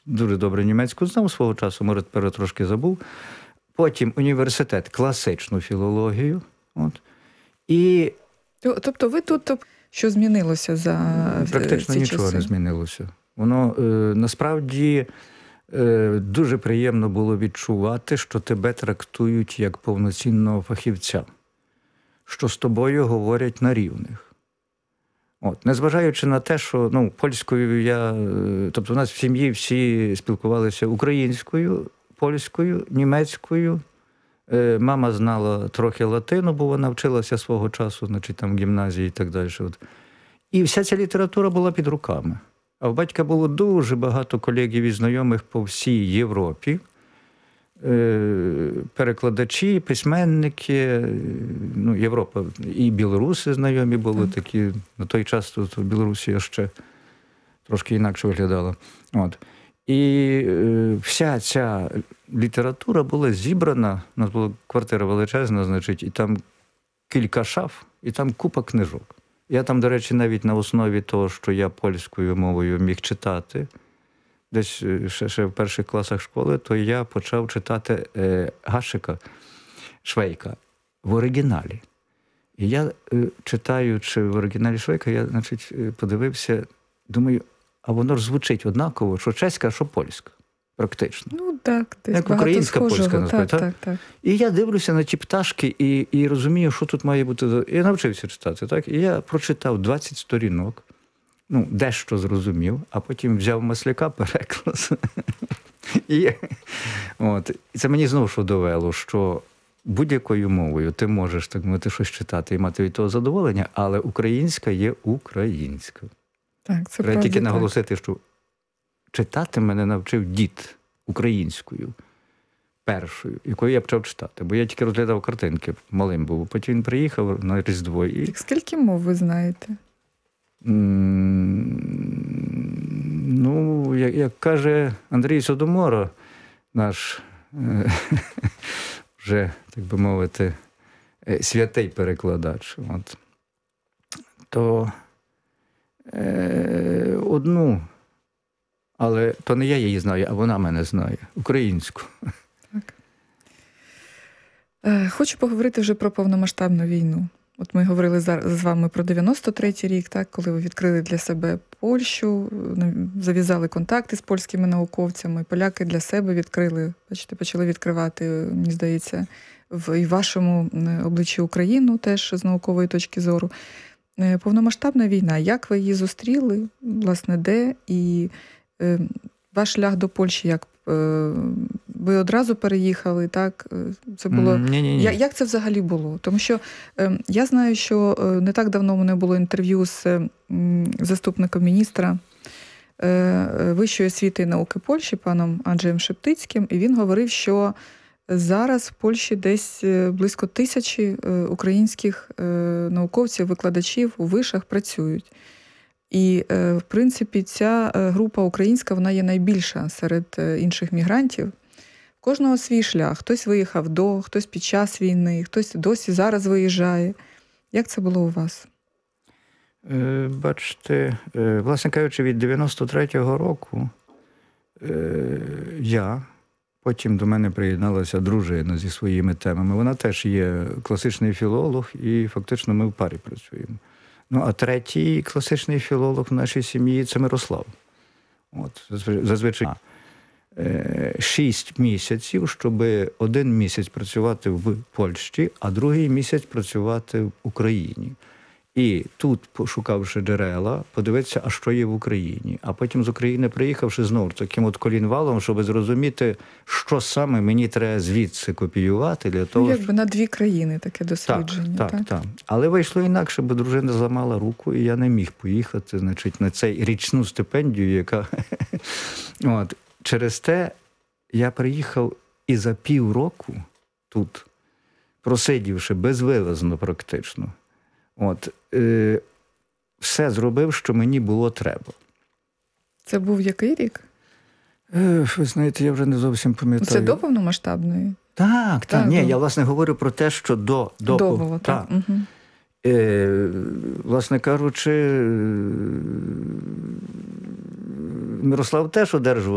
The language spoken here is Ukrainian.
дуже добре німецьку знав свого часу, може, тепер трошки забув. Потім університет, класичну філологію. От. І... Тобто ви тут, що змінилося за практично ці нічого часи? не змінилося. Воно насправді дуже приємно було відчувати, що тебе трактують як повноцінного фахівця, що з тобою говорять на рівних. От. Незважаючи на те, що польською тобто у нас в сім'ї всі спілкувалися українською, польською, німецькою. Мама знала трохи латину, бо вона вчилася свого часу, значить, там в гімназії і так далі. От. І вся ця література була під руками. А в батька було дуже багато колегів і знайомих по всій Європі. Перекладачі, письменники, Європа, і білоруси знайомі були такі. На той час тут в Білорусі ще трошки інакше виглядала. От. І вся ця література була зібрана, у нас була квартира величезна, значить, і там кілька шаф, і там купа книжок. Я там, до речі, навіть на основі того, що я польською мовою міг читати, десь ще в перших класах школи, то я почав читати Гашика, Швейка в оригіналі. І я, читаючи в оригіналі Швейка, я, значить, подивився, думаю, а воно ж звучить однаково, що чеська, що польська, практично. Ну, так, десь як багато українська, схожого. польська, насправді, так? І я дивлюся на ті пташки і розумію, що тут має бути. Я навчився читати, так? І я прочитав 20 сторінок, дещо зрозумів, а потім взяв Масляка, переклад. І це мені знову що довело, що будь-якою мовою ти можеш, так мовити, щось читати і мати від того задоволення, але українська є українська. Так, це треба тільки так. наголосити, що читати мене навчив дід українською, першою, якою я почав читати. Бо я тільки розглядав картинки, малим був. Потім він приїхав на Різдво. Так скільки мов ви знаєте? Як каже Андрій Содоморо, наш вже, так би мовити, святий перекладач, то одну, але то не я її знаю, а вона мене знає, українську. Так. Хочу поговорити вже про повномасштабну війну. От ми говорили з вами про 93-й рік, так, коли ви відкрили для себе Польщу, зав'язали контакти з польськими науковцями, поляки для себе відкрили, бачите, почали відкривати, мені здається, і в вашому обличчі Україну теж з наукової точки зору. Повномасштабна війна, як ви її зустріли, власне, де? І ваш шлях до Польщі, як ви одразу переїхали, так? Це було... Ні. Як це взагалі було? Тому що я знаю, що не так давно у мене було інтерв'ю з заступником міністра Вищої освіти і науки Польщі, паном Анджеєм Шептицьким, і він говорив, що зараз в Польщі десь близько 1000 українських науковців, викладачів у вишах працюють. І, в принципі, ця група українська, вона є найбільша серед інших мігрантів. В кожного свій шлях. Хтось виїхав до, хтось під час війни, хтось досі зараз виїжджає. Як це було у вас? Бачите, власне кажучи, від 93-го року потім до мене приєдналася дружина зі своїми темами. Вона теж є класичний філолог, і фактично ми в парі працюємо. А третій класичний філолог в нашій сім'ї – це Мирослав. Зазвичай 6 місяців, щоб 1 місяць працювати в Польщі, а другий місяць працювати в Україні. І тут, пошукавши джерела, подивитися, а що є в Україні. А потім з України приїхавши знову таким колінвалом, щоб зрозуміти, що саме мені треба звідси копіювати. Для того, якби на 2 країни таке дослідження. Так. Але вийшло інакше, бо дружина зламала руку, і я не міг поїхати, значить, на цей річну стипендію, яка... Через те я приїхав і за півроку тут, просидівши безвилазно практично, все зробив, що мені було треба. Це був який рік? Ви знаєте, я вже не зовсім пам'ятаю. Це до повномасштабної? Так. Ні, я, власне, говорю про те, що до було, так. Угу. Власне кажучи, Мирослав теж одержував